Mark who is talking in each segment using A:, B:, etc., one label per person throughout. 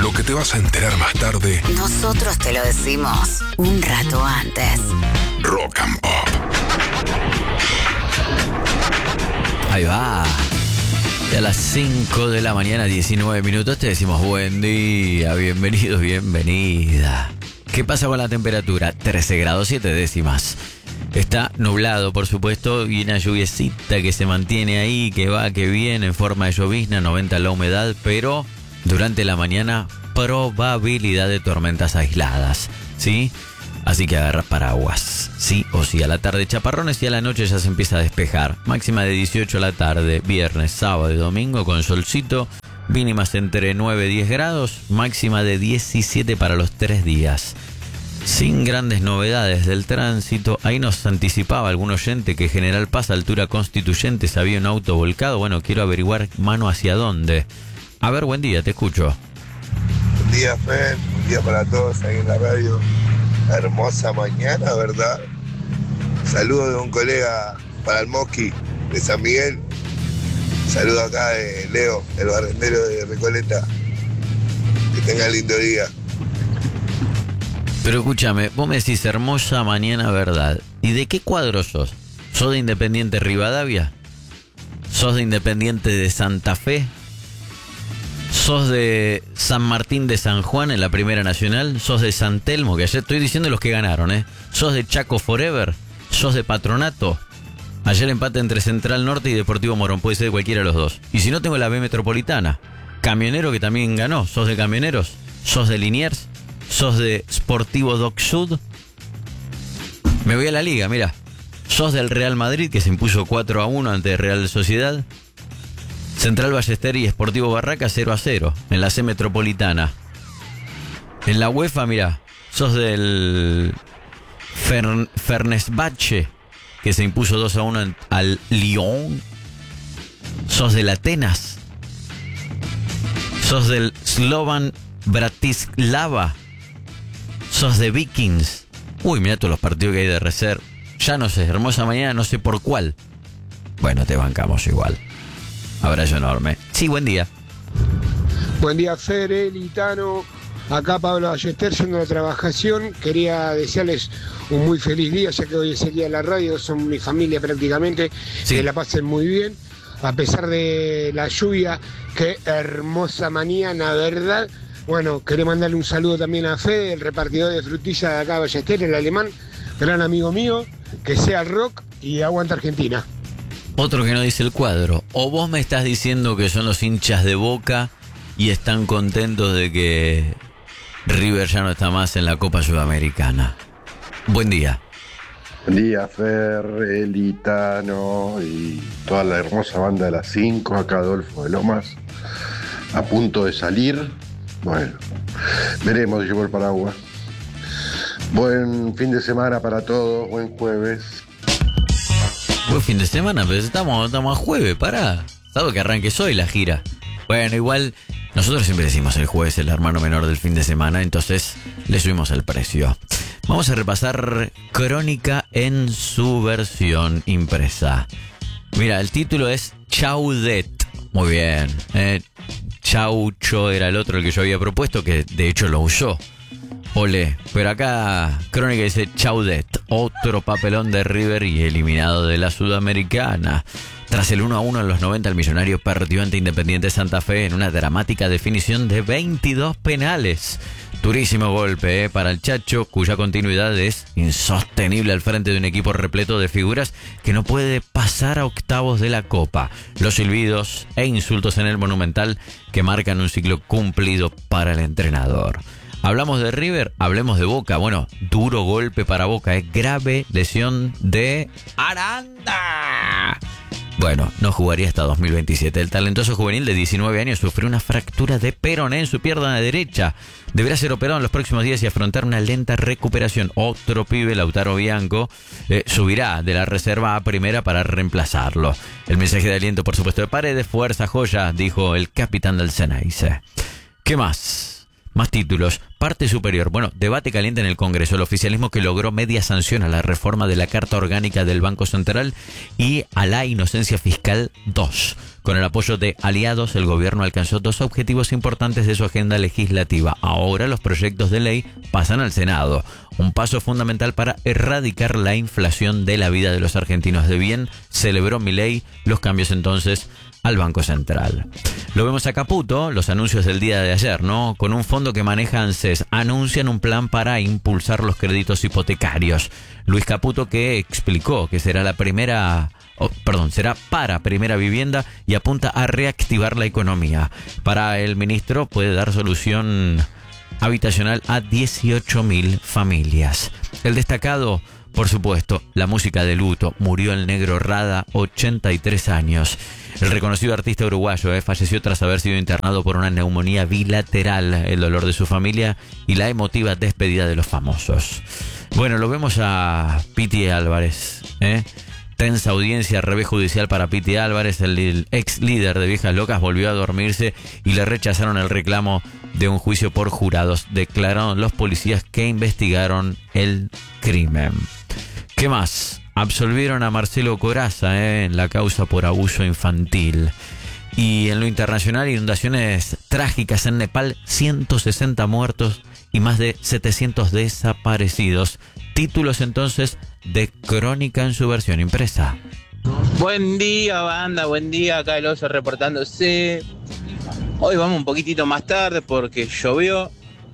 A: lo que te vas a enterar más tarde,
B: nosotros te lo decimos un rato antes.
A: Rock and Pop.
C: Ahí va. Y a las 5 de la mañana, 19 minutos, te decimos buen día, bienvenidos, bienvenida. ¿Qué pasa con la temperatura? 13 grados 7 décimas. Está nublado, por supuesto, y una lluviecita que se mantiene ahí, que va, que viene en forma de llovizna, 90 la humedad, pero durante la mañana probabilidad de tormentas aisladas, ¿sí? Así que agarra paraguas, sí o sí. A la tarde chaparrones y a la noche ya se empieza a despejar. Máxima de 18 a la tarde, viernes, sábado y domingo con solcito. Mínimas entre 9 y 10 grados, máxima de 17 para los 3 días. Sin grandes novedades del tránsito. Ahí nos anticipaba algún oyente que General Paz, altura Constituyentes, había un auto volcado. Bueno, quiero averiguar mano hacia dónde. A ver, buen día, te escucho.
D: Buen día, Fer. Buen día para todos ahí en la radio. Hermosa mañana, ¿verdad? Saludo de un colega para el Mosqui de San Miguel. Saludo acá de Leo, el barrendero de Recoleta. Que tenga lindo día.
C: Pero escúchame, vos me decís hermosa mañana, ¿verdad? ¿Y de qué cuadro sos? ¿Sos de Independiente Rivadavia? ¿Sos de Independiente de Santa Fe? ¿Sos de San Martín de San Juan en la Primera Nacional? ¿Sos de San Telmo? Que ayer estoy diciendo los que ganaron, ¿eh? ¿Sos de Chaco Forever? ¿Sos de Patronato? Ayer empate entre Central Norte y Deportivo Morón. Puede ser de cualquiera de los dos. Y si no, tengo la B Metropolitana. Camionero, que también ganó. ¿Sos de Camioneros? ¿Sos de Liniers? ¿Sos de Sportivo Doc Sud? Me voy a la liga, mira. ¿Sos del Real Madrid, que se impuso 4-1 ante Real Sociedad? Central Ballester y Sportivo Barraca 0-0 en la C Metropolitana. En la UEFA, mira, sos del Fenerbahce, que se impuso 2-1 al Lyon. Sos del Atenas. Sos del Slovan Bratislava. Sos de Vikings. Uy, mira todos los partidos que hay de reserva. Ya no sé, hermosa mañana, no sé por cuál. Bueno, te bancamos igual. Abrazo enorme. Sí, buen día.
E: Buen día, Fer, Litano. Acá Pablo Ballester, yendo a la trabajación. Quería desearles un muy feliz día, ya que hoy es el día de la radio, son mi familia prácticamente.
C: Sí.
E: Que la pasen muy bien, a pesar de la lluvia. Qué hermosa mañana, ¿verdad? Bueno, quería mandarle un saludo también a Fede, el repartidor de frutillas de acá de Ballester, el alemán, gran amigo mío. Que sea el rock y aguanta Argentina.
C: Otro que no dice el cuadro. O vos me estás diciendo que son los hinchas de Boca y están contentos de que River ya no está más en la Copa Sudamericana. Buen día.
F: Buen día, Fer, Elitano y toda la hermosa banda de las 5, acá Adolfo de Lomas, a punto de salir. Bueno, veremos si llevo el paraguas. Buen fin de semana para todos, buen jueves.
C: Buen fin de semana, pero estamos a jueves, pará. Sabes que arranques hoy la gira. Bueno, igual, nosotros siempre decimos el jueves el hermano menor del fin de semana, entonces le subimos el precio. Vamos a repasar Crónica en su versión impresa. Mira, el título es Chaudet. Muy bien. Chaucho era el otro el que yo había propuesto, que de hecho lo usó. Olé, pero acá Crónica dice Chaudet, otro papelón de River y eliminado de la Sudamericana. Tras el 1-1 en los 90, el millonario perdió ante Independiente Santa Fe en una dramática definición de 22 penales. Durísimo golpe para el Chacho, cuya continuidad es insostenible al frente de un equipo repleto de figuras que no puede pasar a octavos de la Copa. Los silbidos e insultos en el Monumental que marcan un ciclo cumplido para el entrenador. Hablamos de River, hablemos de Boca. Bueno, duro golpe para Boca, grave lesión de Aranda. Bueno, no jugaría hasta 2027. El talentoso juvenil de 19 años sufrió una fractura de peroné en su pierna derecha. Deberá ser operado en los próximos días y afrontar una lenta recuperación. Otro pibe, Lautaro Bianco, subirá de la reserva a primera para reemplazarlo. El mensaje de aliento, por supuesto, de Paredes. Fuerza, joya, dijo el capitán del Ceneice. ¿Qué más? Más títulos. Parte superior. Bueno, debate caliente en el Congreso. El oficialismo que logró media sanción a la reforma de la Carta Orgánica del Banco Central y a la inocencia fiscal 2. Con el apoyo de aliados, el gobierno alcanzó 2 objetivos importantes de su agenda legislativa. Ahora los proyectos de ley pasan al Senado. Un paso fundamental para erradicar la inflación de la vida de los argentinos. De bien, celebró Milei los cambios entonces al Banco Central. Lo vemos a Caputo, los anuncios del día de ayer, ¿no? Con un fondo que maneja ANSES, anuncian un plan para impulsar los créditos hipotecarios. Luis Caputo, que explicó que será será para primera vivienda y apunta a reactivar la economía. Para el ministro puede dar solución habitacional a 18.000 familias. El destacado, por supuesto, la música de luto. Murió el negro Rada, 83 años. El reconocido artista uruguayo falleció tras haber sido internado por una neumonía bilateral. El dolor de su familia y la emotiva despedida de los famosos. Bueno, lo vemos a Piti Álvarez. Tensa audiencia, revés judicial para Piti Álvarez. El ex líder de Viejas Locas volvió a dormirse y le rechazaron el reclamo de un juicio por jurados. Declararon los policías que investigaron el crimen. ¿Qué más? Absolvieron a Marcelo Corazza en la causa por abuso infantil. Y en lo internacional, inundaciones trágicas en Nepal, 160 muertos y más de 700 desaparecidos. Títulos entonces de Crónica en su versión impresa.
G: Buen día, banda, buen día, acá el Oso reportándose. Hoy vamos un poquitito más tarde porque llovió.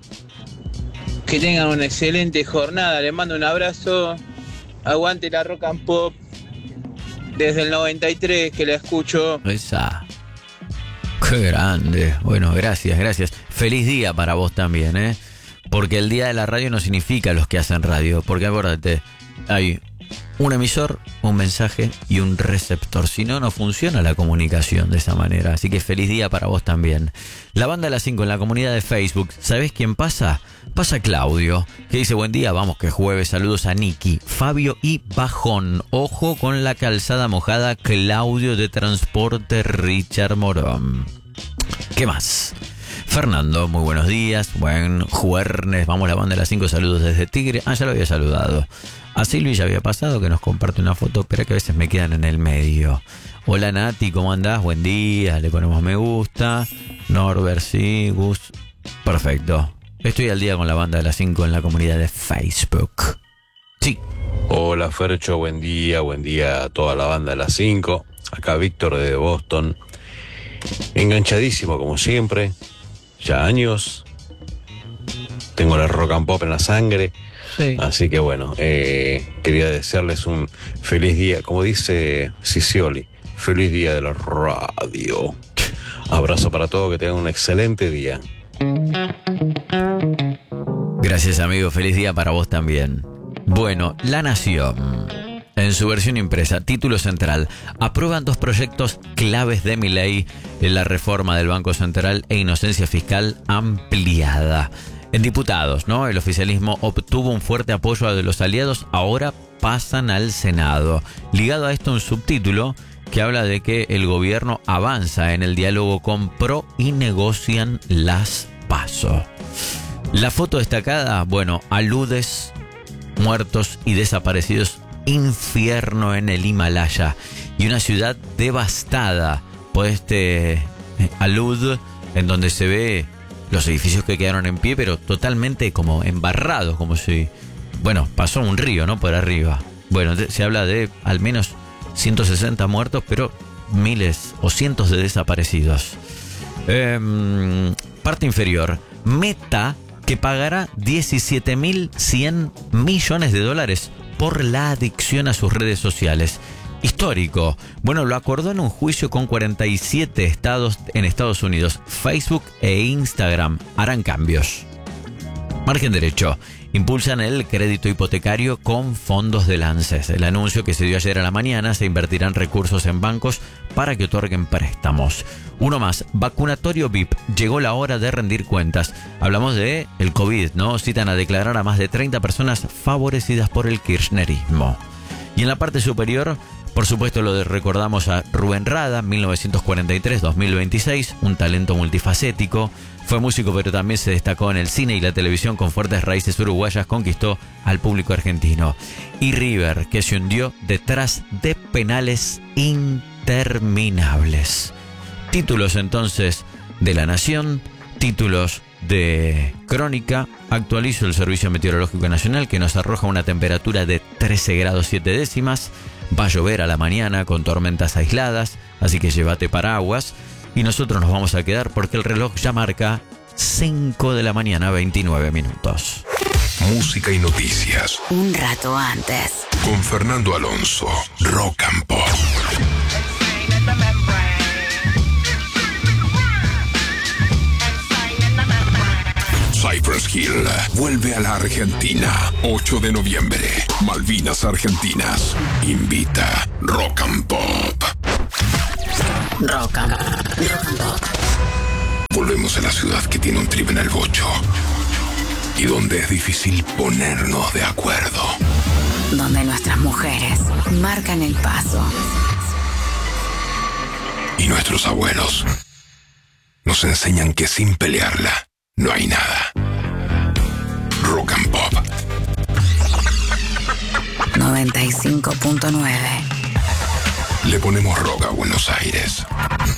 G: Que tengan una excelente jornada, les mando un abrazo. Aguante la Rock and Pop desde el 93 que la escucho.
C: Esa. Qué grande. Bueno, gracias. Feliz día para vos también, porque el día de la radio no significa los que hacen radio. Porque acuérdate, hay un emisor, un mensaje y un receptor. Si no, no funciona la comunicación de esa manera. Así que feliz día para vos también. La banda de las 5 en la comunidad de Facebook. ¿Sabés quién pasa? Pasa Claudio, que dice buen día, vamos que jueves. Saludos a Niki, Fabio y Bajón. Ojo con la calzada mojada. Claudio de Transporte Richard Morón. ¿Qué más? Fernando, muy buenos días. Buen jueves. Vamos la banda de las 5. Saludos desde Tigre. Ya lo había saludado. A Silvi ya había pasado, que nos comparte una foto, pero que a veces me quedan en el medio. Hola Nati, ¿cómo andás? Buen día, le ponemos me gusta. Norbert, sí, Gus. Perfecto. Estoy al día con la banda de las 5 en la comunidad de Facebook. Sí.
H: Hola Fercho, buen día a toda la banda de las 5. Acá Víctor de Boston. Enganchadísimo como siempre. Ya años. Tengo la rock and pop en la sangre. Sí. Así que bueno, quería desearles un feliz día, como dice Cicioli, feliz día de la radio. Abrazo para todos, que tengan un excelente día.
C: Gracias amigo, feliz día para vos también. Bueno, La Nación, en su versión impresa, título central: aprueban 2 proyectos claves de Milei en la reforma del Banco Central e inocencia fiscal ampliada. En diputados, ¿no? El oficialismo obtuvo un fuerte apoyo de los aliados, ahora pasan al Senado. Ligado a esto un subtítulo que habla de que el gobierno avanza en el diálogo con PRO y negocian las PASO. La foto destacada, bueno, aludes, muertos y desaparecidos, infierno en el Himalaya y una ciudad devastada por este alud en donde se ve los edificios que quedaron en pie, pero totalmente como embarrados, como si, bueno, pasó un río, ¿no? Por arriba. Bueno, se habla de al menos 160 muertos, pero miles o cientos de desaparecidos. Parte inferior. Meta, que pagará $17.100 millones por la adicción a sus redes sociales. Histórico. Bueno, lo acordó en un juicio con 47 estados en Estados Unidos. Facebook e Instagram harán cambios. Margen derecho. Impulsan el crédito hipotecario con fondos del ANSES. El anuncio que se dio ayer a la mañana: se invertirán recursos en bancos para que otorguen préstamos. Uno más, vacunatorio VIP. Llegó la hora de rendir cuentas. Hablamos de el COVID, ¿no? Citan a declarar a más de 30 personas favorecidas por el kirchnerismo. Y en la parte superior, Por supuesto lo recordamos a Rubén Rada, 1943-2026, un talento multifacético. Fue músico pero también se destacó en el cine y la televisión con fuertes raíces uruguayas, conquistó al público argentino. Y River, que se hundió detrás de penales interminables. Títulos entonces de La Nación, títulos de Crónica. Actualizo el Servicio Meteorológico Nacional, que nos arroja una temperatura de 13 grados 7 décimas. Va a llover a la mañana con tormentas aisladas, así que llévate paraguas. Y nosotros nos vamos a quedar porque el reloj ya marca 5 de la mañana, 29 minutos.
A: Música y noticias.
B: Un rato antes.
A: Con Fernando Alonso. Rock and Pop. Cypress Hill vuelve a la Argentina. 8 de noviembre. Malvinas Argentinas. Invita Rock and Pop.
B: Rock and Pop.
A: Volvemos a la ciudad que tiene un trip en el bocho. Y donde es difícil ponernos de acuerdo.
B: Donde nuestras mujeres marcan el paso.
A: Y nuestros abuelos nos enseñan que sin pelearla no hay nada. Rock and Pop
B: 95.9.
A: Le ponemos rock a Buenos Aires.